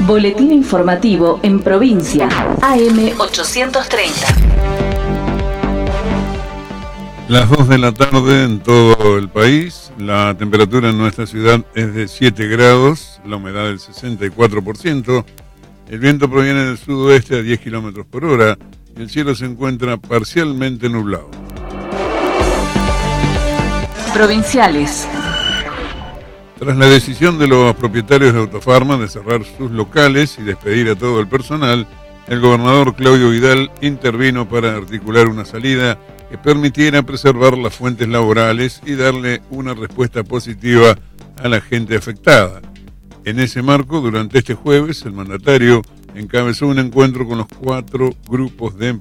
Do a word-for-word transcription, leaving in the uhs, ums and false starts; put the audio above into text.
Boletín informativo en provincia. A M ochocientos treinta. Las dos de la tarde en todo el país. La temperatura en nuestra ciudad es de siete grados, la humedad del sesenta y cuatro por ciento. El viento proviene del sudoeste a diez kilómetros por hora y el cielo se encuentra parcialmente nublado. Provinciales. Tras la decisión de los propietarios de Autofarma de cerrar sus locales y despedir a todo el personal, el gobernador Claudio Vidal intervino para articular una salida que permitiera preservar las fuentes laborales y darle una respuesta positiva a la gente afectada. En ese marco, durante este jueves, el mandatario encabezó un encuentro con los cuatro grupos de